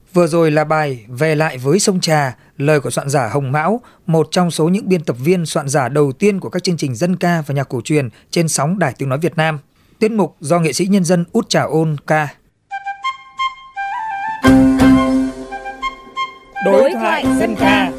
Vừa rồi là bài Về lại với sông Trà, lời của soạn giả Hồng Mão, một trong số những biên tập viên soạn giả đầu tiên của các chương trình dân ca và nhạc cổ truyền trên sóng Đài Tiếng nói Việt Nam. Tiết mục do nghệ sĩ nhân dân Út Trà Ôn ca. Đối thoại dân ca.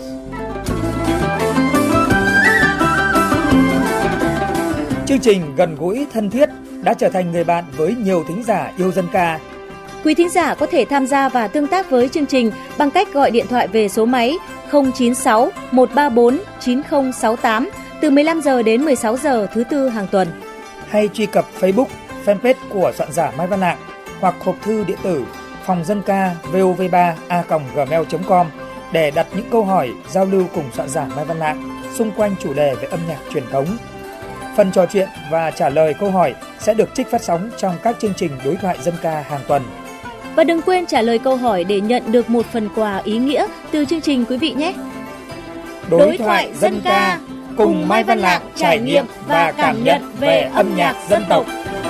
Chương trình gần gũi thân thiết đã trở thành người bạn với nhiều thính giả yêu dân ca. Quý thính giả có thể tham gia và tương tác với chương trình bằng cách gọi điện thoại về số máy 096 134 9068 từ 15 giờ đến 16 giờ thứ Tư hàng tuần. Hay truy cập Facebook, fanpage của soạn giả Mai Văn Lạng hoặc hộp thư điện tử phòng dân ca vov3a@gmail.com để đặt những câu hỏi giao lưu cùng soạn giả Mai Văn Lạng xung quanh chủ đề về âm nhạc truyền thống. Phần trò chuyện và trả lời câu hỏi sẽ được trích phát sóng trong các chương trình đối thoại dân ca hàng tuần. Và đừng quên trả lời câu hỏi để nhận được một phần quà ý nghĩa từ chương trình quý vị nhé. Đối thoại dân ca cùng Mai Văn Lạng trải nghiệm và cảm nhận về âm nhạc dân tộc.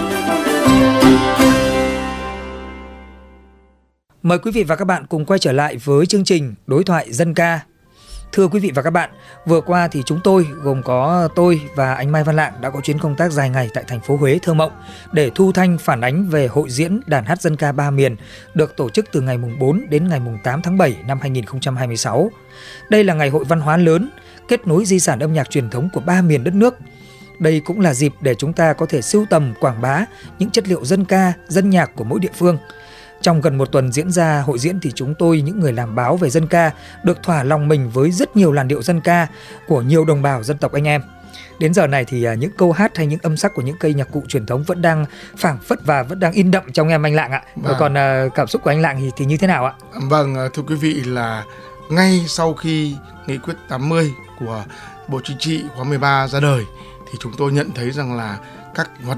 Mời quý vị và các bạn cùng quay trở lại với chương trình Đối thoại dân ca. Thưa quý vị và các bạn, vừa qua thì chúng tôi gồm có tôi và anh Mai Văn Lạng đã có chuyến công tác dài ngày tại thành phố Huế thơ mộng để thu thanh phản ánh về hội diễn đàn hát dân ca Ba Miền được tổ chức từ ngày 4 đến ngày 8 tháng 7 năm 2026. Đây là ngày hội văn hóa lớn, kết nối di sản âm nhạc truyền thống của ba miền đất nước. Đây cũng là dịp để chúng ta có thể sưu tầm, quảng bá những chất liệu dân ca, dân nhạc của mỗi địa phương. Trong gần một tuần diễn ra hội diễn thì chúng tôi, những người làm báo về dân ca, được thỏa lòng mình với rất nhiều làn điệu dân ca của nhiều đồng bào dân tộc anh em. Đến giờ này thì những câu hát hay những âm sắc của những cây nhạc cụ truyền thống vẫn đang phảng phất và vẫn đang in đậm trong em anh Lạng ạ. Vâng. Còn cảm xúc của anh Lạng thì như thế nào ạ? Vâng, thưa quý vị, là ngay sau khi nghị quyết 80 của Bộ Chính trị khóa 13 ra đời thì chúng tôi nhận thấy rằng là các hoạt